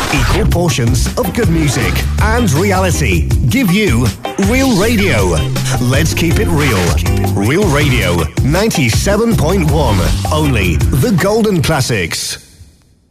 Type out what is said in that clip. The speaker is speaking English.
Equal portions of good music and reality. Give you Real Radio. Let's keep it real. Real Radio 97.1. Only the golden classics.